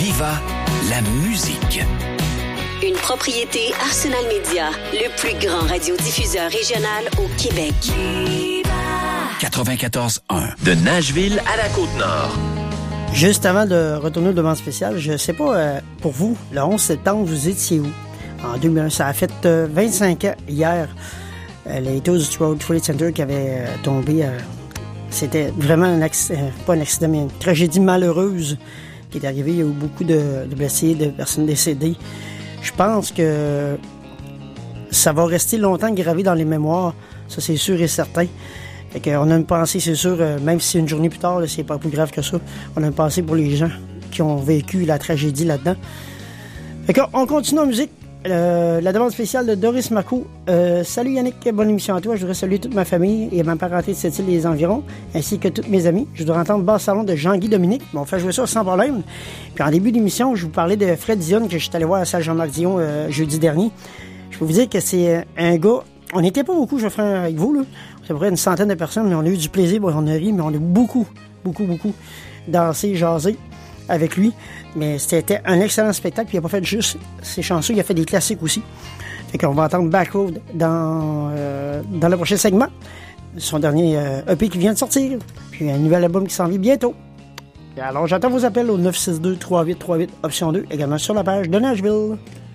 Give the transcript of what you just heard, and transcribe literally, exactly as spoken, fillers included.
Viva la musique. Une propriété Arsenal Media, le plus grand radiodiffuseur régional au Québec. quatre-vingt-quatorze un. De Nashville à la Côte-Nord. Juste avant de retourner au demande spéciale, je sais pas, euh, pour vous, le onze septembre, vous étiez où? En deux mille un, ça a fait euh, vingt-cinq ans hier. Euh, les Tours du World Trade Center qui avaient euh, tombé. Euh, c'était vraiment un accident, euh, pas un accident, mais une tragédie malheureuse qui est arrivée. Il y a eu beaucoup de, de blessés, de personnes décédées. Je pense que ça va rester longtemps gravé dans les mémoires. Ça, c'est sûr et certain. Fait qu'on a une pensée, c'est sûr, euh, même si c'est une journée plus tard, là, c'est pas plus grave que ça. On a une pensée pour les gens qui ont vécu la tragédie là-dedans. Fait qu'on continue en musique. Euh, la demande spéciale de Doris Macou. Euh, salut Yannick, bonne émission à toi. Je voudrais saluer toute ma famille et ma parenté de cette île et les environs, ainsi que tous mes amis. Je voudrais entendre Basse Salon de Jean-Guy Dominique. Bon, on fait jouer ça sans problème. Puis en début d'émission, je vous parlais de Fred Dionne que je suis allé voir à la salle Jean-Marc Dion euh, jeudi dernier. Je peux vous dire que c'est un gars... On n'était pas beaucoup, je ferai avec vous, là. C'est à peu près une centaine de personnes, mais on a eu du plaisir. Bon, on a ri, mais on a beaucoup, beaucoup, beaucoup dansé, jasé avec lui. Mais c'était un excellent spectacle. Puis il n'a pas fait juste ses chansons, il a fait des classiques aussi. Fait qu'on va entendre Backroad dans, euh, dans le prochain segment. Son dernier euh, E P qui vient de sortir. Puis un nouvel album qui s'en vient bientôt. Et alors, j'attends vos appels au neuf six deux, trois huit trois huit, option deux, également sur la page de Nashville.